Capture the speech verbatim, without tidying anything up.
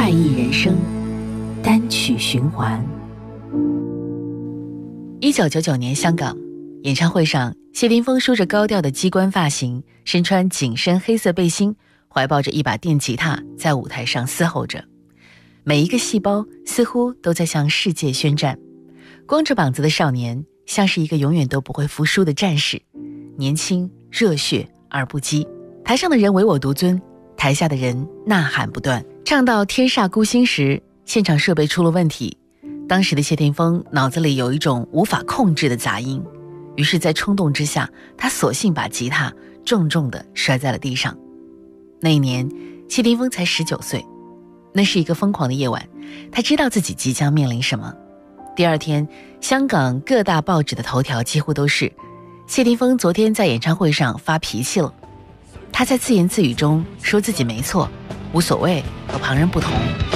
快意人生单曲循环。 一九九九年香港演唱会上，谢霆锋梳着高调的鸡冠发型，身穿紧身黑色背心，怀抱着一把电吉他，在舞台上嘶吼着，每一个细胞似乎都在向世界宣战。光着膀子的少年像是一个永远都不会服输的战士，年轻热血而不羁。台上的人唯我独尊，台下的人呐喊不断。唱到天煞孤星时，现场设备出了问题，当时的谢霆锋脑子里有一种无法控制的杂音，于是在冲动之下，他索性把吉他重重地摔在了地上。那一年谢霆锋才十九岁，那是一个疯狂的夜晚，他知道自己即将面临什么。第二天，香港各大报纸的头条几乎都是谢霆锋昨天在演唱会上发脾气了。他在自言自语中说自己没错，无所谓，和旁人不同。